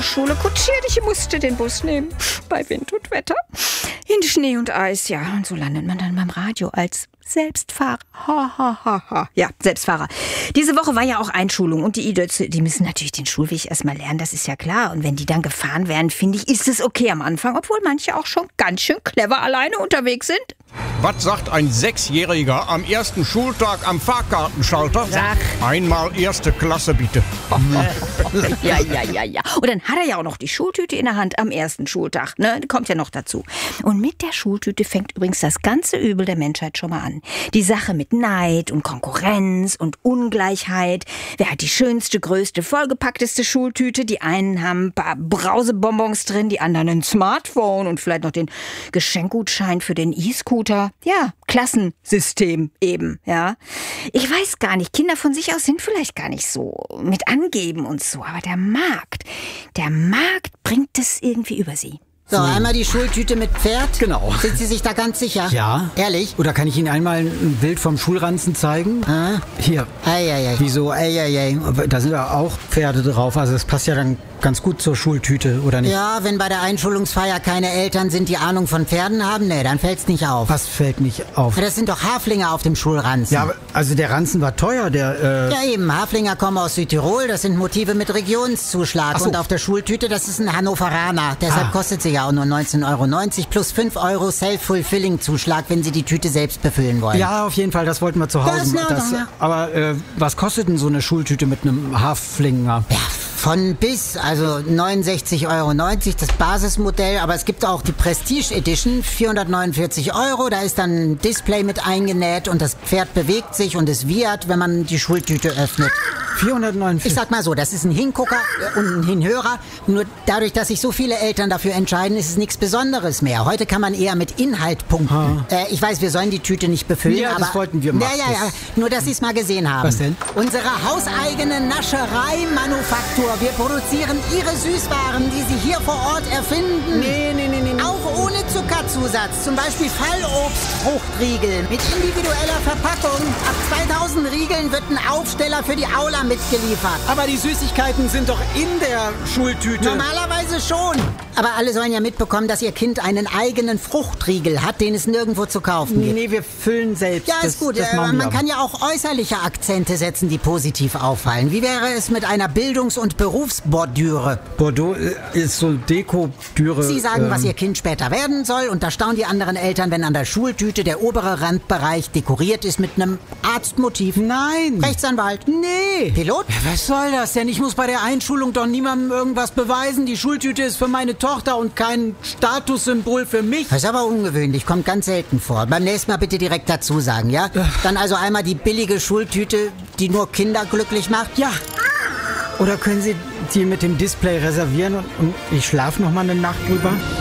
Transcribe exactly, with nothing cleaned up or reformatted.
Schule kutschiert. Ich musste den Bus nehmen. Bei Wind und Wetter. In Schnee und Eis, ja. Und so landet man dann beim Radio als Selbstfahrer. Ha, ha, ha, ha. Ja, Selbstfahrer. Diese Woche war ja auch Einschulung. Und die Idötze, die müssen natürlich den Schulweg erstmal lernen, das ist ja klar. Und wenn die dann gefahren werden, finde ich, ist es okay am Anfang. Obwohl manche auch schon ganz schön clever alleine unterwegs sind. Was sagt ein Sechsjähriger am ersten Schultag am Fahrkartenschalter? Sag. Einmal erste Klasse, bitte. Ja, ja, ja, ja. Und dann hat er ja auch noch die Schultüte in der Hand am ersten Schultag. Ne? Kommt ja noch dazu. Und mit der Schultüte fängt übrigens das ganze Übel der Menschheit schon mal an. Die Sache mit Neid und Konkurrenz und Ungleichheit. Wer hat die schönste, größte, vollgepackteste Schultüte? Die einen haben ein paar Brausebonbons drin, die anderen ein Smartphone und vielleicht noch den Geschenkgutschein für den E-Scooter. Ja, Klassensystem eben, ja. Ich weiß gar nicht, Kinder von sich aus sind vielleicht gar nicht so mit angeben und so, aber der Markt, der Markt bringt es irgendwie über sie. So, einmal die Schultüte mit Pferd. Genau. Sind Sie sich da ganz sicher? Ja. Ehrlich? Oder kann ich Ihnen einmal ein Bild vom Schulranzen zeigen? Ah. Hier. Eieiei. Wieso? Eieiei. Da sind ja auch Pferde drauf. Also das passt ja dann ganz gut zur Schultüte, oder nicht? Ja, wenn bei der Einschulungsfeier keine Eltern sind, die Ahnung von Pferden haben, nee, dann fällt's nicht auf. Was fällt nicht auf? Das sind doch Haflinge auf dem Schulranzen. Ja, aber, also der Ranzen war teuer, der... Äh Ja eben, Haflinger kommen aus Südtirol, das sind Motive mit Regionszuschlag. Ach so. Und auf der Schultüte, das ist ein Hannoveraner. Deshalb Ah. kostet sie ja auch nur neunzehn Euro neunzig plus fünf Euro Self-Fulfilling-Zuschlag, wenn Sie die Tüte selbst befüllen wollen. Ja, auf jeden Fall, das wollten wir zu Hause. Das ist in Ordnung, das, ja. Aber äh, was kostet denn so eine Schultüte mit einem Haflinger? Ja, von bis, also neunundsechzig Euro neunzig, das Basismodell, aber es gibt auch die Prestige Edition, vierhundertneunundvierzig Euro, da ist dann ein Display mit eingenäht und das Pferd bewegt sich und es wiehert, wenn man die Schultüte öffnet. vierhundertneunundvierzig. Ich sag mal so, das ist ein Hingucker und ein Hinhörer, nur dadurch, dass sich so viele Eltern dafür entscheiden, ist es nichts Besonderes mehr. Heute kann man eher mit Inhalt punkten. Äh, ich weiß, wir sollen die Tüte nicht befüllen, Ja, aber... das wollten wir machen. Ja, ja, ja, nur dass Sie es mal gesehen haben. Was denn? Unsere hauseigene Nascherei-Manufaktur. Wir produzieren Ihre Süßwaren, die Sie hier vor Ort erfinden. Nee, nee, nee, nee. nee. Auch ohne Zuckerzusatz. Zum Beispiel Fallobstfruchtriegel mit individueller Verpackung. Ab zweitausend Riegeln wird ein Aufsteller für die Aula mitgeliefert. Aber die Süßigkeiten sind doch in der Schultüte. Normalerweise schon. Aber alle sollen ja mitbekommen, dass ihr Kind einen eigenen Fruchtriegel hat, den es nirgendwo zu kaufen gibt. Nee, wir füllen selbst. Ja, das, ist gut. Das Äh, machen wir man aber. kann ja auch äußerliche Akzente setzen, die positiv auffallen. Wie wäre es mit einer Bildungs- und Berufsbordüre? Bordeaux äh, ist so Deko-Düre. Sie sagen, ähm, was Ihr Kind später werden soll, und da staunen die anderen Eltern, wenn an der Schultüte der obere Randbereich dekoriert ist mit einem Arztmotiv. Nein. Rechtsanwalt. Nee. Pilot? Ja, was soll das denn? Ich muss bei der Einschulung doch niemandem irgendwas beweisen. Die Schultüte ist für meine Tochter und kein Statussymbol für mich. Das ist aber ungewöhnlich, kommt ganz selten vor. Beim nächsten Mal bitte direkt dazu sagen, ja? Dann also einmal die billige Schultüte, die nur Kinder glücklich macht. Ja. Oder können Sie die mit dem Display reservieren und, und ich schlafe noch mal eine Nacht drüber?